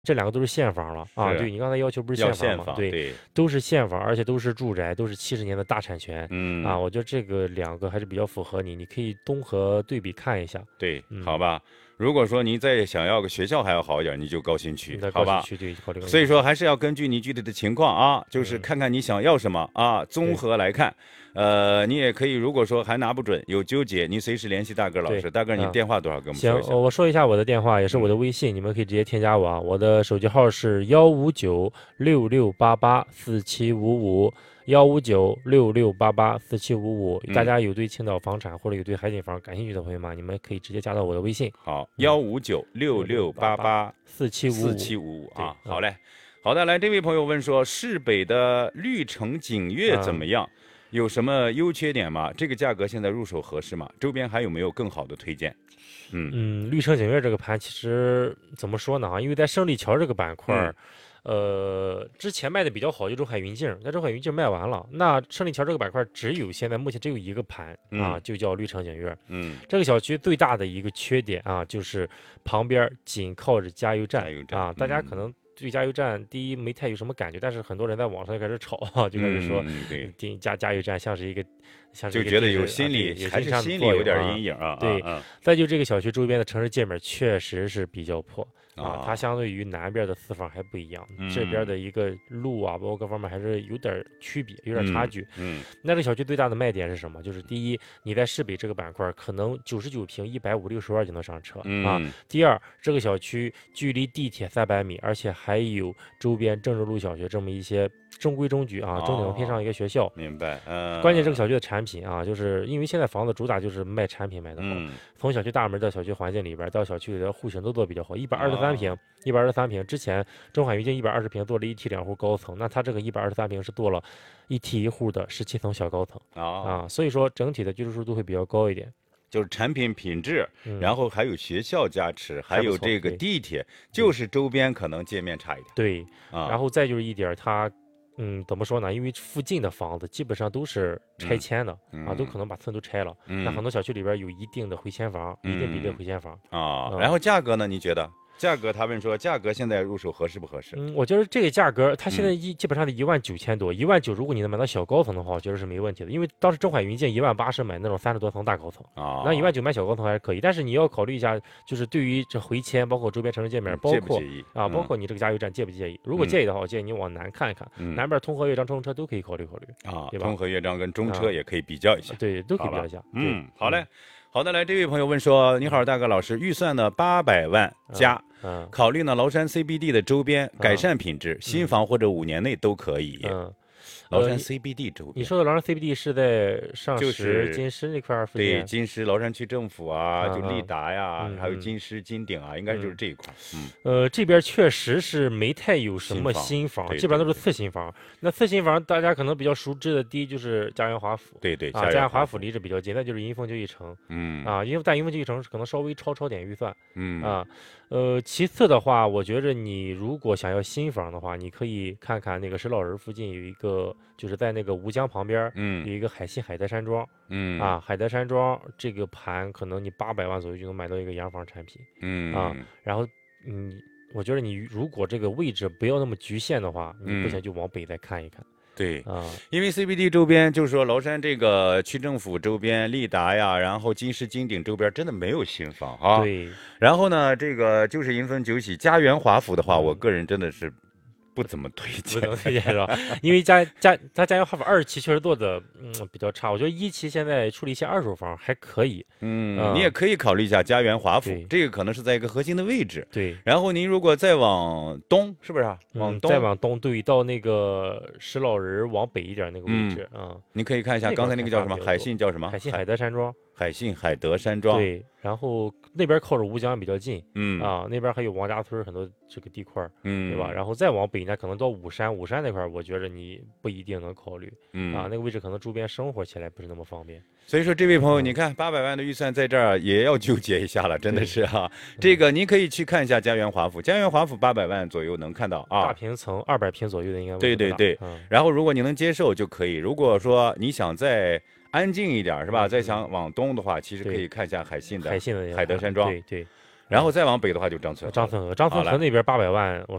这两个都是现房了啊。对你刚才要求不是现房吗？对，都是现房，而且都是住宅，都是70年的大产权。啊，我觉得这个两个还是比较符合你，你可以综合对比看一下。 对，好吧。如果说您再想要个学校还要好一点，你就高新区，好吧？所以说还是要根据你具体的情况啊，就是看看你想要什么啊，综合来看。你也可以，如果说还拿不准，有纠结，你随时联系大个老师。大个，你电话多少？跟我们说一下。 行，我说一下我的电话，也是我的微信，你们可以直接添加我啊。我的手机号是15966884755，15966884755。大家有对青岛房产或者有对海景房感兴趣的朋友们，你们可以直接加到我的微信。 好，15966884755啊。好嘞，好的，来，这位朋友问说，市北的绿城景悦怎么样？有什么优缺点吗？这个价格现在入手合适吗？周边还有没有更好的推荐？ 绿城景悦这个盘其实怎么说呢？因为在胜利桥这个板块，之前卖的比较好就中海云境，但中海云境卖完了，那胜利桥这个板块现在目前只有一个盘啊，就叫绿城景悦。这个小区最大的一个缺点啊，就是旁边紧靠着加油站啊，大家可能对加油站第一没太有什么感觉，但是很多人在网上就开始吵，就开始说，加油站像是一个就觉得有心理还是心里有点阴影啊。 对，再就这个小区周边的城市界面确实是比较破啊，它相对于南边的4房还不一样，这边的一个路啊，包括各方面还是有点区别，有点差距。那这小区最大的卖点是什么？就是第一，你在市北这个板块，可能99平150-62就能上车啊。第二，这个小区距离地铁300米，而且还有周边郑州路小学这么一些中规中矩啊，中等偏上一个学校。 明白。 关键这个小区的产品啊，就是因为现在房子主打就是卖产品卖得好，从小区大门到小区环境里边，到小区里的户型都做比较好。123平，之前中海云境120平做了1梯2户高层，那它这个123平是做了1梯1户的17层小高层啊，所以说整体的居住数度会比较高一点。 就是产品品质，然后还有学校加持，还有这个地铁，就是周边可能界面差一点。 对，然后再就是一点它。怎么说呢？因为附近的房子基本上都是拆迁的啊，都可能把村都拆了。那很多小区里边有一定的回迁房，一定比例的回迁房啊。然后价格呢？你觉得？价格他问说，价格现在入手合适不合适？ 我觉得这个价格，它现在基本上得19000多，19000，如果你能买到小高层的话，我觉得是没问题的。因为当时中海云境18000买那种30多层大高层啊，那19000买小高层还是可以。但是你要考虑一下，就是对于这回迁，包括周边城市界面，包括包括你这个加油站介不介意？如果介意的话，我建议你往南看一看，南边通河乐章中车都可以考虑啊， 对吧？通河乐章跟中车也可以比较一下， 对，都可以比较一下。 好嘞。好的，来，这位朋友问说，你好，大哥老师，预算呢800万加，考虑呢崂山 CBD 的周边改善品质，新房或者5年内都可以。崂山 CBD 周边， 你说的崂山 CBD 是在上石、金狮那块附近？ 对，金狮、崂山区政府啊，就利达呀，还有金狮、金鼎啊，应该就是这一块。 这边确实是没太有什么新房，基本上都是次新房。那次新房大家可能比较熟知的，第一就是家园华府， 对， 家园华府离这比较近，那就是银凤就一城，但银凤就一城可能稍微超点预算，其次的话，我觉着你如果想要新房的话，你可以看看那个石老人附近有一个，就是在那个吴江旁边，有一个海信海德山庄，海德山庄这个盘可能你800万左右就能买到一个洋房产品，然后我觉得你如果这个位置不要那么局限的话，你不行就往北再看一看。 对因为 CBD 周边就是说崂山这个区政府周边，利达呀，然后金狮、金鼎周边真的没有新房啊。 对。 然后呢，这个就是银凤九喜、家园华府的话，我个人真的是不怎么推荐， 不怎么推荐是吧？因为家园华府2期确实做的比较差，我觉得1期现在处理一些二手房还可以。 你也可以考虑一下家园华府，这个可能是在一个核心的位置。 对。 然后您如果再往东，是不是再往东，对，到那个石老人往北一点那个位置您可以看一下刚才那个叫什么海信，叫什么？ 海信海德山庄。 海信海德山庄。 对，然后那边靠着吴江比较近，那边还有王家村很多这个地块，对吧？然后再往北呢，可能到武山那块，我觉得你不一定能考虑，那个位置可能周边生活起来不是那么方便。 所以说，这位朋友，你看800万的预算在这儿也要纠结一下了，真的是这个您可以去看一下家园华府，家园华府800万左右能看到大平层200平左右的应该。 对。然后如果你能接受就可以，如果说你想再安静一点是吧？再想往东的话，其实可以看一下海信的海德山庄。 对。 然后再往北的话就张村河， 张村河那边800万，我